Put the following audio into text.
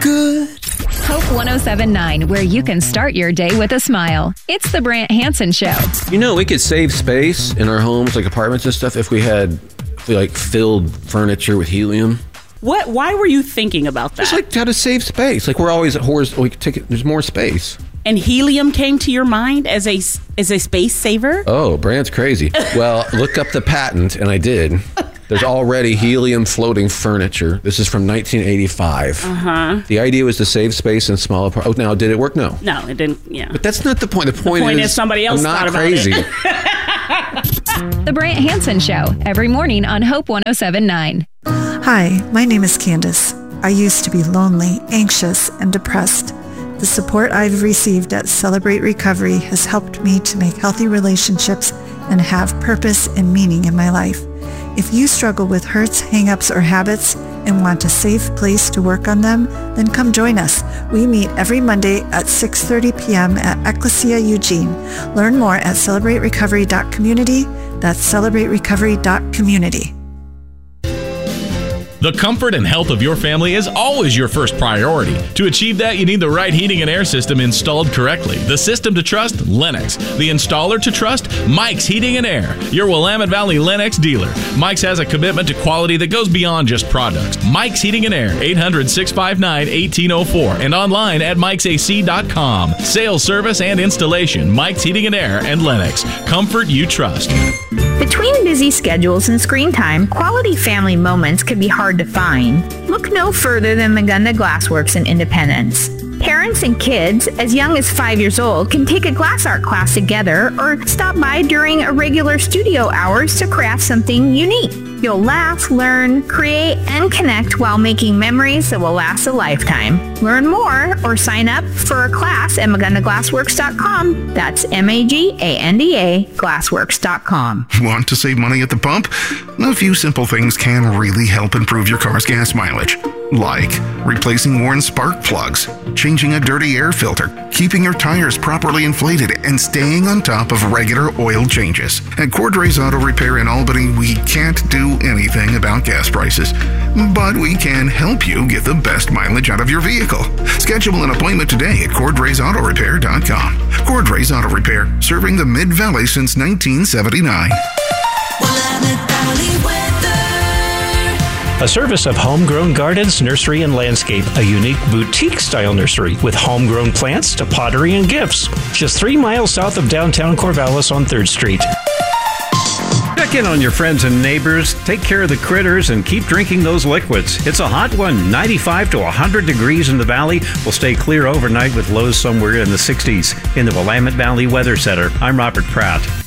good. Hope 107.9, where you can start your day with a smile. It's the Brant Hansen Show. You know, we could save space in our homes, like apartments and stuff, if we filled furniture with helium. What? Why were you thinking about that? Just like how to save space. Like we're always there's more space. And helium came to your mind as a space saver? Oh, Brant's crazy. Well, look up the patent, and I did. There's already helium floating furniture. This is from 1985. Uh-huh. The idea was to save space in small apartments. Oh, now, did it work? No. No, it didn't, yeah. But that's not the point. The point is somebody else thought about it. I'm not crazy. The Brant Hansen Show, every morning on Hope 107.9. Hi, my name is Candace. I used to be lonely, anxious, and depressed. The support I've received at Celebrate Recovery has helped me to make healthy relationships and have purpose and meaning in my life. If you struggle with hurts, hang-ups, or habits and want a safe place to work on them, then come join us. We meet every Monday at 6:30 p.m. at Ecclesia Eugene. Learn more at celebraterecovery.community. That's celebraterecovery.community. The comfort and health of your family is always your first priority. To achieve that, you need the right heating and air system installed correctly. The system to trust? Lennox. The installer to trust? Mike's Heating and Air, your Willamette Valley Lennox dealer. Mike's has a commitment to quality that goes beyond just products. Mike's Heating and Air, 800-659-1804, and online at Mike'sAC.com. Sales, service, and installation. Mike's Heating and Air and Lennox. Comfort you trust. Between busy schedules and screen time, quality family moments can be hard to find. Look no further than Magunda Glassworks in Independence. Parents and kids as young as 5 years old can take a glass art class together or stop by during regular studio hours to craft something unique. You'll laugh, learn, create, and connect while making memories that will last a lifetime. Learn more or sign up for a class at MagundaGlassworks.com. That's MAGANDA Glassworks.com. Want to save money at the pump? A few simple things can really help improve your car's gas mileage. Like replacing worn spark plugs, changing a dirty air filter, keeping your tires properly inflated, and staying on top of regular oil changes. At Cordray's Auto Repair in Albany, we can't do anything about gas prices, but we can help you get the best mileage out of your vehicle. Schedule an appointment today at CordraysAutoRepair.com. Cordray's Auto Repair, serving the Mid-Valley since 1979. A service of Homegrown Gardens, Nursery and Landscape, a unique boutique-style nursery with homegrown plants to pottery and gifts. Just 3 miles south of downtown Corvallis on 3rd Street. Check in on your friends and neighbors, take care of the critters, and keep drinking those liquids. It's a hot one, 95 to 100 degrees in the valley. Will stay clear overnight with lows somewhere in the 60s. In the Willamette Valley Weather Center, I'm Robert Pratt.